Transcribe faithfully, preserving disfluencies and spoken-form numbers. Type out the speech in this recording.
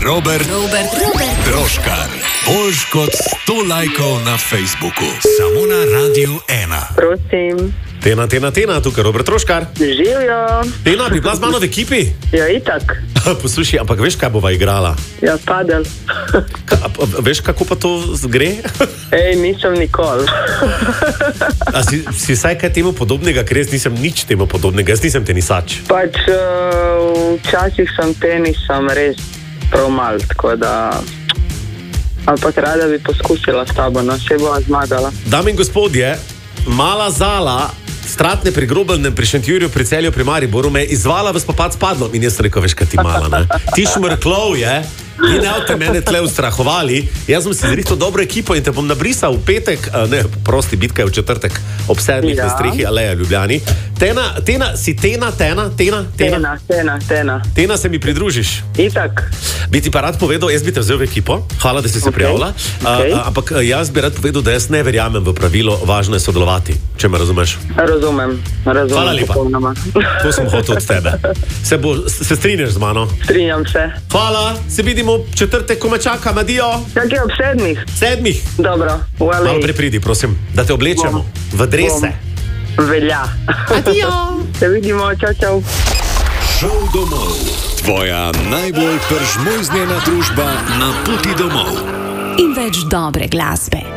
Robert, Robert, Robert Troškar. Boljš kot sto lajkov na Facebooku. Samo na Radiu ena. Prosim. Tena, tena, tena, tukaj Robert Troškar. Živijo. Tena, bi bila z mano v ekipi? Ja, itak. Poslušaj, ampak veš, kaj bova igrala? Ja, padel. Ka, veš, kako pa to gre? Ej, nisem nikoli. A si, si vsaj kaj temu podobnega, ker jaz nisem nič temu podobnega, jaz nisem tenisač. Pač uh, včasih sem tenisom res prav mal, tako da... Ampak rada bi poskusila s tabo, no, še bova zmagala. Dame in gospodje, Mala Zala, Stratne pri Grobelnem, pri Šentjurju, pri Celju, pri Mariboru, me je izvala v spopad s padlom. In jaz sem rekel, veš, kaj ti mala, ne? Ti šmrklov je, in ne od te mene tle ustrahovali. Jaz sem si zrihtal dobro ekipo in te bom nabrisal v petek, ne, prosti, bitka je v četrtek, ob sedmih ja. Na strehi Aleja Ljubljani. Tena, Tena, si Tena, Tena, Tena, Tena, Tena, Tena. Tena, se mi pridružiš. Itak. Bi ti pa rad povedal, jaz bi te vzel v ekipo, hvala, da si se okay. prijavila, okay. A, a, ampak jaz bi rad povedal, da jaz ne verjamem v pravilo, važno je sodelovati, če me razumeš. Razumem, razumem. Hvala lepa, to sem hotel od tebe. Se, bo, se strinjaš z mano? Strinjam se. Hvala, se vidimo v četrtek, ko me čaka, Madijo. Kak je ob sedmih? Sedmih. Dobro, v Aleji. Malo prepridi, prosim, da te oblečemo bom. V drese. Bom. Velja. Adijo. Se vidimo, čau, čau. Šel domov. Tvoja najbolj peržmojznjena družba na poti domov. In več dobre glasbe.